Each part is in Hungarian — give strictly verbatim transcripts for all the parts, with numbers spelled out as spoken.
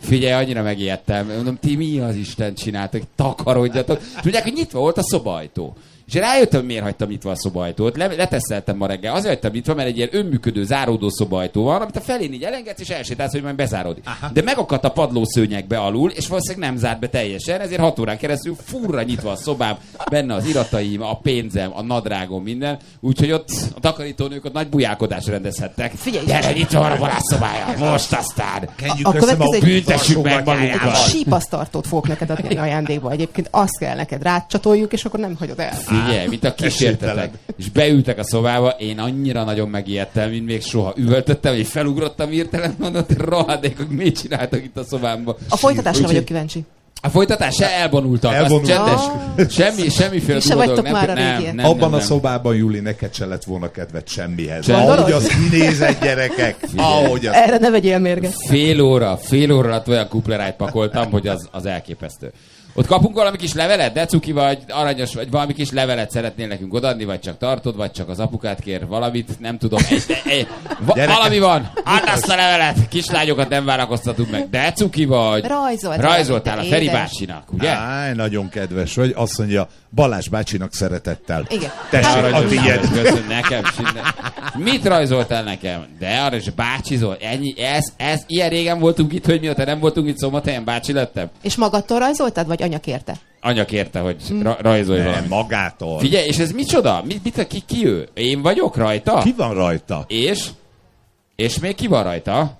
Figyelj, annyira megijedtem. Mondom, ti mi az Isten csináltak? Takarodjatok. Tudják, hogy nyitva volt a szobajtó. És rájöttem, hogy miért hagytam nyitva a szobajtót. Le- leteszteltem ma reggel. Azért hagytam nyitva, mert egy ilyen önműködő, záródó szobajtó van, amit a felén így elengedsz, és elsétálsz, hogy majd bezáródik. Aha. De megakadt a padlószőnyegbe alul, és valószínűleg nem zárt be teljesen, ezért hat órán keresztül furra nyitva a szobám, benne az irataim, a pénzem, a nadrágom, minden. Úgyhogy ott a takarítónők ott nagy bujálkodást rendezhettek. Figyelj, gyere, nyitva van a valásszobája, most aztán. Kenjük A következő egy- Büntessük meg magunkat. Sípasztartót fogok neked adni ajándékba. Egyébként azt kell neked rácsatoljuk, és akkor nem hagyod el. Figyelj, mint a kísértetek. És beültek a szobába, én annyira nagyon megijedtem, mint még soha. Üvöltöttem, és felugrottam hirtelen, mondott, hogy rohadékok, mit csináltak itt a szobámban. A folytatásra vagyok kíváncsi. A folytatás se elvonultak, Elvonul. az csendes. Ah. Semmi, semmiféle Ti se durva dolog. vagytok már a nem, régiek. nem, Abban nem, a nem. szobában, Juli, neked se lett volna kedved semmihez. Gondolod? Ahogy az kinézett, gyerekek. Ahogy az... Erre ne vegyél mérget. Fél óra, fél óra alatt olyan kuplerájt pakoltam, hogy az, az elképesztő. Ott kapunk valami kis levelet, de cuki vagy, aranyos vagy, valami kis levelet szeretnél nekünk odaadni, vagy csak tartod, vagy csak az apukát kér valamit, nem tudom. Egy, egy, va, valami van, add azt a levelet, kislányokat nem várakoztatunk meg, de cuki vagy. Rajzolt. Rajzoltál a Feri Édes. bácsinak, ugye? Áj, nagyon kedves vagy. Azt mondja, Balázs bácsinak szeretettel. Igen. Tessék, Aranyos, a tiéd. köszönöm, nekem sinne. Mit rajzoltál nekem? De arra is bácsizol. Ennyi, ez, ez, ilyen régen voltunk itt, hogy mióta nem voltunk itt Szombathelyen, bácsi lettem. És magadtól rajzoltad, vagy anya kérte? Anya kérte, hogy ra- rajzolj Nem, valamit. magától. Figyelj, és ez micsoda? Mit, mit, ki, ki ő? Én vagyok rajta? Ki van rajta? És? És még ki van rajta?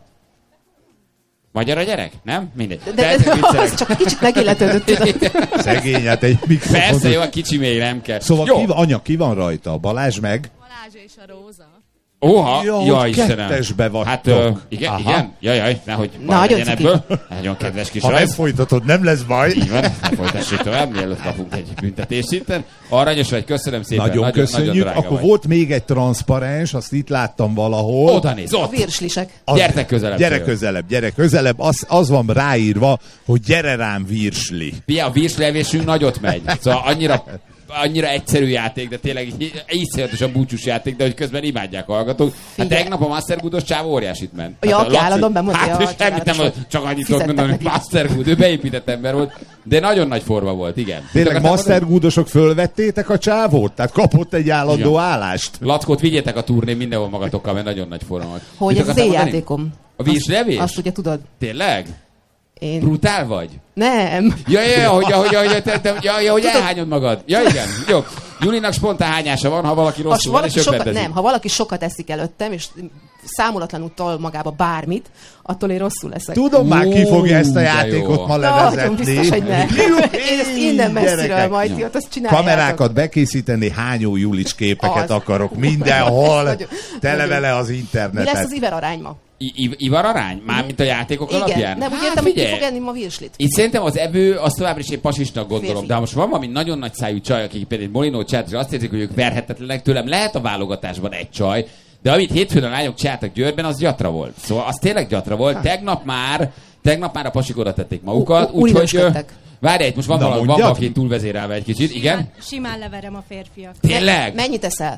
Magyar a gyerek? Nem? Mindegy. De, de, de az csak egy kicsit megilletődött, tudod. Szegény, hát egy mikrofon. Persze, jó, a kicsi még nem kell. Szóval jó. ki, anya, ki van rajta? Balázs meg? Balázs és a Róza. Óha, Jó, ja, hogy Istenem. kettesbe vagytok. Hát, ö, igen, Aha. igen. Jaj, jaj, nehogy Nagyon baj legyen cuki. ebből. Nagyon kedves kis Ha nem rajz. folytatod, nem lesz baj. Így van, ne folytassuk tovább, mielőtt kapunk egy büntetés szinten. Aranyos vagy, köszönöm szépen. Nagyon, nagyon köszönjük. Nagyon drága Akkor vagy. volt még egy transzparens, azt itt láttam valahol. Oda néz, A ott. virslisek. Az- Gyertek közelebb, Gyere tőle. közelebb, gyere közelebb. Az, az van ráírva, hogy gyere rám virsli. Pia, a virslevésünk nagyot megy. Szóval annyira, annyira egyszerű játék, de tényleg így- iszonyatosan búcsús játék, de hogy közben imádják a hallgatók. Hát Figyelj. tegnap a Mastergoodos csávó óriásit ment. Ja, a aki Laci- állandóan bemondja, Hát, ja, és semmit nem, csodálatos. csak annyit tudok Fizettek mondani, hogy neki. Mastergood, ő beépített ember volt, de nagyon nagy forma volt, igen. Mit Tényleg akartál mondani? mastergoodosok fölvettétek a csávót? Tehát kapott egy állandó Igen. állást? Lackót vigyétek a turnén mindenhol magatokkal, mert nagyon nagy forma volt. Hogy Mit ez az akartál én mondani? játékom. A virslevés? Azt ugye tudod. Tényleg? Én... Brutál vagy? Nem. Ja, ja, ja, hogy, hogy, hogy, te, te, ja, ja, hogy elhányod magad. Ja, igen. Jó. Julinak spontán hányása van, ha valaki Ha rosszul van, és valaki sokat, öklendezik. nem, ha valaki sokat eszik előttem, és számolatlanul tol magába bármit, attól én rosszul leszek. Tudom már, ki fogja ezt a de játékot jó. ma Nagyon levezetni. biztos, hogy ne. Én ezt innen messziről Gyerekek. majd ti ott azt csináljátok. Kamerákat bekészíteni, hányó Julics képeket Az. akarok. Mindenhol. Nagyon- Tele nagyon- vele az Mi lesz internetet. az iver arány ma? I- I- Ivar arány? Mármint a játékok Igen, alapján? nem úgy Hát értem, hogy ki figyelj, fog enni ma virslit. Itt szerintem az evő, azt továbbra is én pasisnak gondolom, Férfi. de ha most van valami nagyon nagy szájú csaj, akik például Molinó csináltak, és azt érzik, hogy ők verhetetlenek tőlem, lehet a válogatásban egy csaj, de amit hétfőn a lányok csináltak Győrben, az gyatra volt. Szóval az tényleg gyatra volt. Tegnap már, tegnap már a pasik oda tették magukat, U- újra úgyhogy... ö, üsködtek. Várj, itt most van Na, valami, van mondjad. valaki túlvezérelve egy kicsit, igen? Simán, simán leverem a férfiak. Tényleg? Mennyit eszel?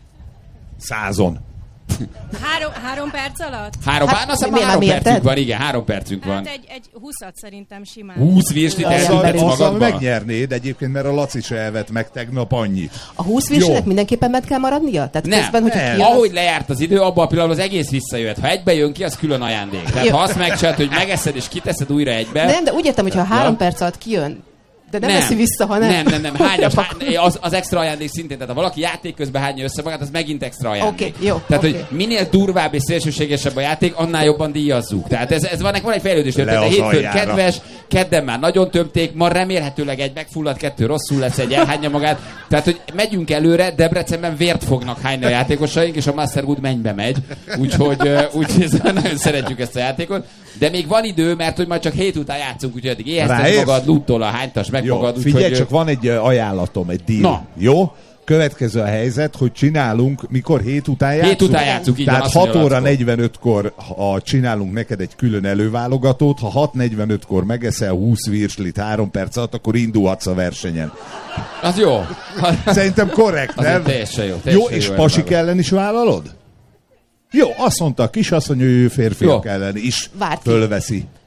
Százon. Három, három perc alatt? Három, Hát, hát, azt hiszem, miért három már percünk mérted? van, igen, három percünk van. Hát egy, egy húszat szerintem simán. húsz virslit Olyan elszüntetsz emberi. Azzal, azzal magadba? megnyernéd egyébként, mert a Laci se elvett meg tegnap annyit. A húsz virslinek Jó. mindenképpen bent kell maradnia? Tehát Nem, közben, hogyha nem. kijön, az- Ahogy lejárt az idő, abban a pillanatban az egész visszajöhet. Ha egybe jön ki, az külön ajándék. Tehát Jó. ha azt megcsinálod, hogy megeszed és kiteszed újra egybe... Nem, de úgy értem, hogyha három Ja. perc alatt kijön, de nem, veszi vissza, hanem... Nem, nem, nem. Hányas, Akkor- há... az, az extra ajándék szintén. Tehát ha valaki játék közben hányja össze magát, az megint extra ajándék. Oké, jó, Tehát, oké. hogy minél durvább és szélsőségesebb a játék, annál jobban díjazzuk. Tehát ez, ez van, van egy fejlődés. Le Tehát az hétfőn aljára. kedves, kedden már nagyon tömték, ma remélhetőleg egy megfulladt, kettő rosszul lesz, egy elhányja magát. Tehát, hogy megyünk előre, Debrecenben vért fognak hányni a játékosaink, és a Mastergood mennybe megy. Úgyhogy, ö, úgyhogy nagyon szeretjük ezt a játékot. De még van idő, mert hogy majd csak hét után játszunk, úgyhogy addig éhezted Ráérsz? magad, luttól a hánytas meg Jó, magad. figyelj, úgyhogy, csak van egy ö, ajánlatom, egy deal. Na. Jó? Következő a helyzet, hogy csinálunk, mikor hét után játszunk? Hét után játszunk, így van, Tehát azt hat mondja óra Lackó. negyvenötkor ha csinálunk neked egy külön előválogatót, ha hat negyvenötkor megeszel húsz virslit három perc alatt, akkor indulhatsz a versenyen. Az jó. Szerintem korrekt, Azért nem? teljesen jó. Jó, Teljesen és jó pasik előválogató. ellen is vállalod? Jó, azt mondta a kisasszony, hogy ő férfiak Jó. ellen is Várd ki. fölveszi.